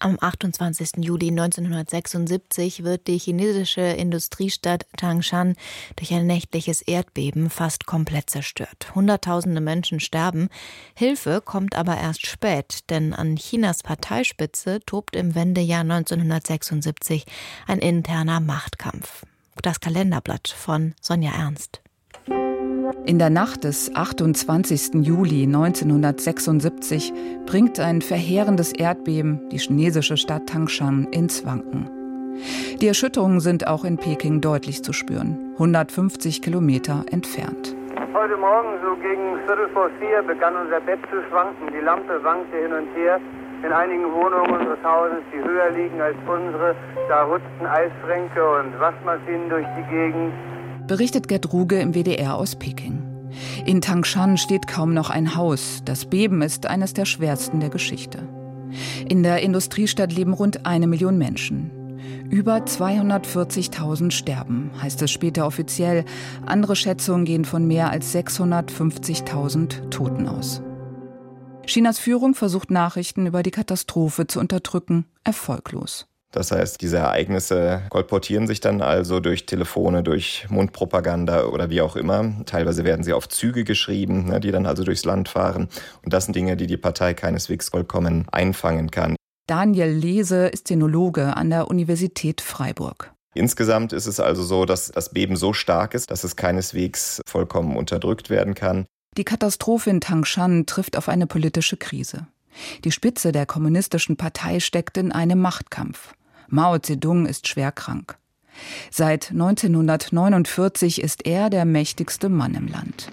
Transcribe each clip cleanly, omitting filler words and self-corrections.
Am 28. Juli 1976 wird die chinesische Industriestadt Tangshan durch ein nächtliches Erdbeben fast komplett zerstört. Hunderttausende Menschen sterben. Hilfe kommt aber erst spät, denn an Chinas Parteispitze tobt im Wendejahr 1976 ein interner Machtkampf. Das Kalenderblatt von Sonja Ernst. In der Nacht des 28. Juli 1976 bringt ein verheerendes Erdbeben die chinesische Stadt Tangshan ins Wanken. Die Erschütterungen sind auch in Peking deutlich zu spüren, 150 Kilometer entfernt. Heute Morgen, so gegen 3:45, begann unser Bett zu schwanken. Die Lampe wankte hin und her. In einigen Wohnungen unseres Hauses, die höher liegen als unsere, da rutschten Eisschränke und Waschmaschinen durch die Gegend. Berichtet Gerd Ruge im WDR aus Peking. In Tangshan steht kaum noch ein Haus. Das Beben ist eines der schwersten der Geschichte. In der Industriestadt leben rund 1 Million Menschen. Über 240.000 sterben, heißt es später offiziell. Andere Schätzungen gehen von mehr als 650.000 Toten aus. Chinas Führung versucht, Nachrichten über die Katastrophe zu unterdrücken, erfolglos. Das heißt, diese Ereignisse kolportieren sich dann also durch Telefone, durch Mundpropaganda oder wie auch immer. Teilweise werden sie auf Züge geschrieben, die dann also durchs Land fahren. Und das sind Dinge, die die Partei keineswegs vollkommen einfangen kann. Daniel Lese ist Sinologe an der Universität Freiburg. Insgesamt ist es also so, dass das Beben so stark ist, dass es keineswegs vollkommen unterdrückt werden kann. Die Katastrophe in Tangshan trifft auf eine politische Krise. Die Spitze der kommunistischen Partei steckt in einem Machtkampf. Mao Zedong ist schwer krank. Seit 1949 ist er der mächtigste Mann im Land.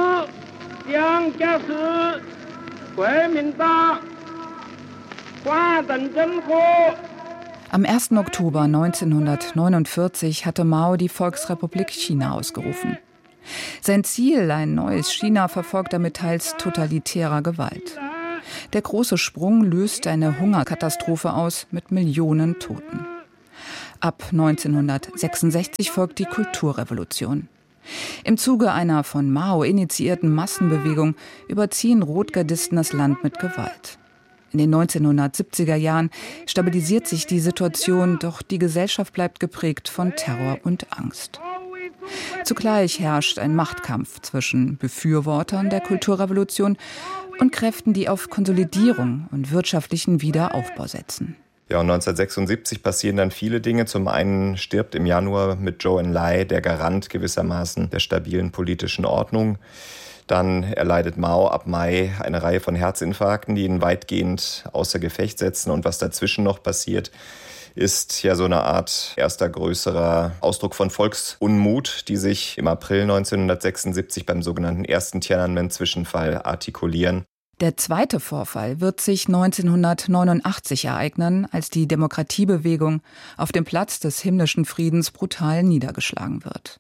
Am 1. Oktober 1949 hatte Mao die Volksrepublik China ausgerufen. Sein Ziel, ein neues China, verfolgt er mit teils totalitärer Gewalt. Der große Sprung löst eine Hungerkatastrophe aus mit Millionen Toten. Ab 1966 folgt die Kulturrevolution. Im Zuge einer von Mao initiierten Massenbewegung überziehen Rotgardisten das Land mit Gewalt. In den 1970er Jahren stabilisiert sich die Situation, doch die Gesellschaft bleibt geprägt von Terror und Angst. Zugleich herrscht ein Machtkampf zwischen Befürwortern der Kulturrevolution und Kräften, die auf Konsolidierung und wirtschaftlichen Wiederaufbau setzen. Ja, und 1976 passieren dann viele Dinge. Zum einen stirbt im Januar mit Zhou Enlai der Garant gewissermaßen der stabilen politischen Ordnung. Dann erleidet Mao ab Mai eine Reihe von Herzinfarkten, die ihn weitgehend außer Gefecht setzen. Und was dazwischen noch passiert, ist ja so eine Art erster größerer Ausdruck von Volksunmut, die sich im April 1976 beim sogenannten ersten Tiananmen-Zwischenfall artikulieren. Der zweite Vorfall wird sich 1989 ereignen, als die Demokratiebewegung auf dem Platz des himmlischen Friedens brutal niedergeschlagen wird.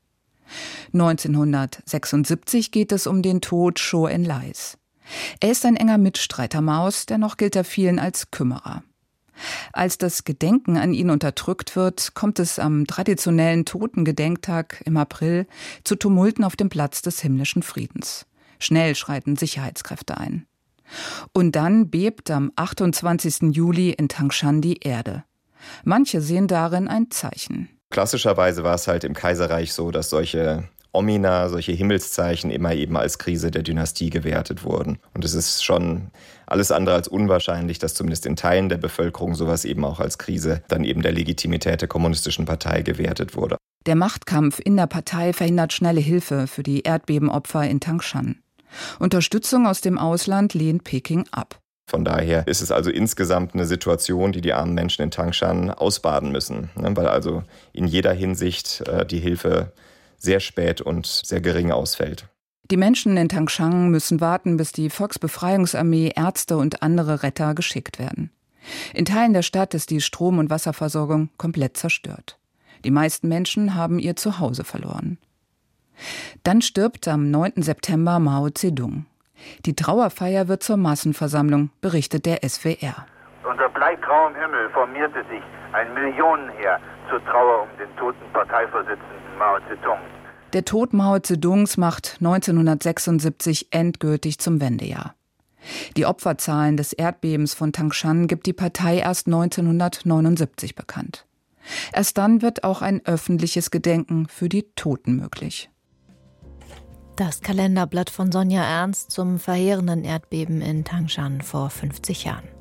1976 geht es um den Tod Zhou Enlais. Er ist ein enger Mitstreiter Maos, dennoch gilt er vielen als Kümmerer. Als das Gedenken an ihn unterdrückt wird, kommt es am traditionellen Totengedenktag im April zu Tumulten auf dem Platz des himmlischen Friedens. Schnell schreiten Sicherheitskräfte ein. Und dann bebt am 28. Juli in Tangshan die Erde. Manche sehen darin ein Zeichen. Klassischerweise war es halt im Kaiserreich so, dass solche Omina, solche Himmelszeichen immer eben als Krise der Dynastie gewertet wurden. Und es ist schon alles andere als unwahrscheinlich, dass zumindest in Teilen der Bevölkerung sowas eben auch als Krise dann eben der Legitimität der kommunistischen Partei gewertet wurde. Der Machtkampf in der Partei verhindert schnelle Hilfe für die Erdbebenopfer in Tangshan. Unterstützung aus dem Ausland lehnt Peking ab. Von daher ist es also insgesamt eine Situation, die die armen Menschen in Tangshan ausbaden müssen, weil also in jeder Hinsicht die Hilfe sehr spät und sehr gering ausfällt. Die Menschen in Tangshan müssen warten, bis die Volksbefreiungsarmee, Ärzte und andere Retter geschickt werden. In Teilen der Stadt ist die Strom- und Wasserversorgung komplett zerstört. Die meisten Menschen haben ihr Zuhause verloren. Dann stirbt am 9. September Mao Zedong. Die Trauerfeier wird zur Massenversammlung, berichtet der SWR. Unter bleigrauem Himmel formierte sich ein Millionenheer zur Trauer um den toten Parteivorsitzenden Mao Zedong. Der Tod Mao Zedongs macht 1976 endgültig zum Wendejahr. Die Opferzahlen des Erdbebens von Tangshan gibt die Partei erst 1979 bekannt. Erst dann wird auch ein öffentliches Gedenken für die Toten möglich. Das Kalenderblatt von Sonja Ernst zum verheerenden Erdbeben in Tangshan vor 50 Jahren.